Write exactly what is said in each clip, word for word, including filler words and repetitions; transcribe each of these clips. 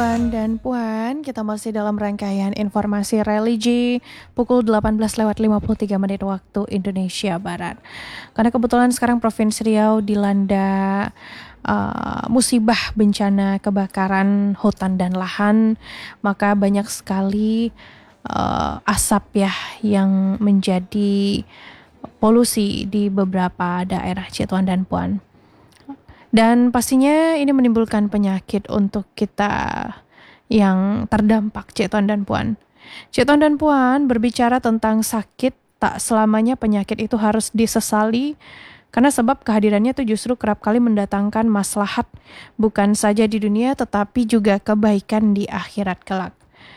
Tuan dan Puan, kita masih dalam rangkaian informasi religi pukul delapan belas lewat lima puluh tiga menit waktu Indonesia Barat. Karena kebetulan sekarang Provinsi Riau dilanda uh, musibah bencana kebakaran hutan dan lahan, maka banyak sekali uh, asap ya yang menjadi polusi di beberapa daerah, Cik Tuan dan Puan. Dan pastinya ini menimbulkan penyakit untuk kita yang terdampak, Cik Tuan dan Puan. Cik Tuan dan Puan, berbicara tentang sakit, tak selamanya penyakit itu harus disesali, karena sebab kehadirannya itu justru kerap kali mendatangkan maslahat, bukan saja di dunia tetapi juga kebaikan di akhirat kelak.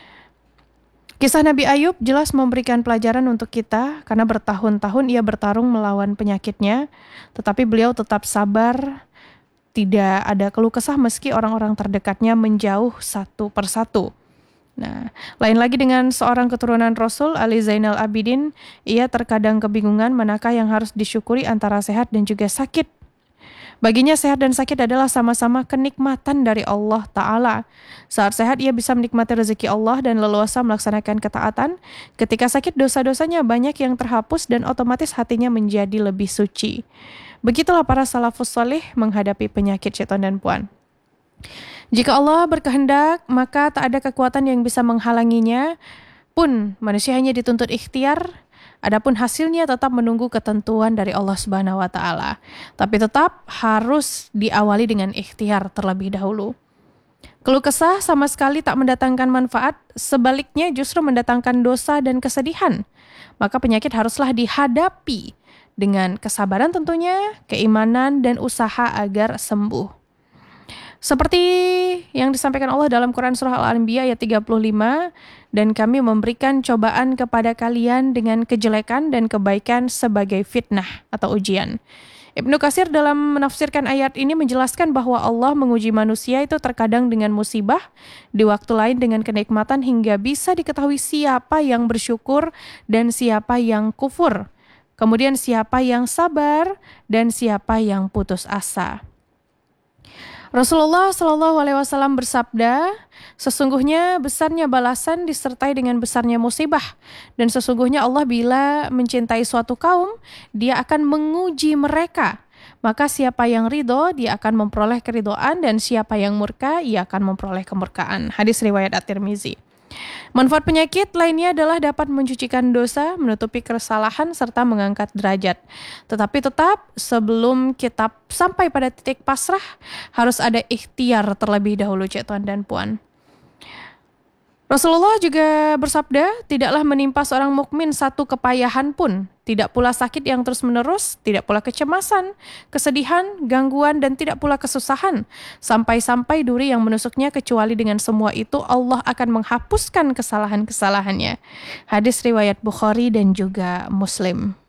Kisah Nabi Ayub jelas memberikan pelajaran untuk kita, karena bertahun-tahun ia bertarung melawan penyakitnya, tetapi beliau tetap sabar. Tidak ada keluh kesah meski orang-orang terdekatnya menjauh satu persatu. Nah, lain lagi dengan seorang keturunan Rasul, Ali Zainal Abidin, ia terkadang kebingungan manakah yang harus disyukuri antara sehat dan juga sakit. Baginya sehat dan sakit adalah sama-sama kenikmatan dari Allah Ta'ala. Saat sehat ia bisa menikmati rezeki Allah dan leluasa melaksanakan ketaatan. Ketika sakit dosa-dosanya banyak yang terhapus dan otomatis hatinya menjadi lebih suci. Begitulah para salafus salih menghadapi penyakit, Cik Tuan dan Puan. Jika Allah berkehendak, maka tak ada kekuatan yang bisa menghalanginya, pun manusia hanya dituntut ikhtiar, adapun hasilnya tetap menunggu ketentuan dari Allah Subhanahu wa taala. Tapi tetap harus diawali dengan ikhtiar terlebih dahulu. Keluh kesah sama sekali tak mendatangkan manfaat, sebaliknya justru mendatangkan dosa dan kesedihan. Maka penyakit haruslah dihadapi dengan kesabaran tentunya, keimanan dan usaha agar sembuh. Seperti yang disampaikan Allah dalam Quran Surah Al-Anbiya ayat tiga puluh lima, dan kami memberikan cobaan kepada kalian dengan kejelekan dan kebaikan sebagai fitnah atau ujian. Ibnu Katsir dalam menafsirkan ayat ini menjelaskan bahwa Allah menguji manusia itu terkadang dengan musibah, di waktu lain dengan kenikmatan hingga bisa diketahui siapa yang bersyukur dan siapa yang kufur. Kemudian siapa yang sabar dan siapa yang putus asa. Rasulullah Shallallahu Alaihi Wasallam bersabda, sesungguhnya besarnya balasan disertai dengan besarnya musibah, dan sesungguhnya Allah bila mencintai suatu kaum, Dia akan menguji mereka. Maka siapa yang ridho, dia akan memperoleh keridhaan, dan siapa yang murka, ia akan memperoleh kemurkaan. Hadis riwayat At-Tirmizi. Manfaat penyakit lainnya adalah dapat mencucikan dosa, menutupi kesalahan, serta mengangkat derajat. Tetapi tetap sebelum kita sampai pada titik pasrah, harus ada ikhtiar terlebih dahulu, Cik Tuan dan Puan. Rasulullah juga bersabda, tidaklah menimpa seorang mukmin satu kepayahan pun, tidak pula sakit yang terus-menerus, tidak pula kecemasan, kesedihan, gangguan, dan tidak pula kesusahan, sampai-sampai duri yang menusuknya, kecuali dengan semua itu Allah akan menghapuskan kesalahan-kesalahannya. Hadis riwayat Bukhari dan juga Muslim.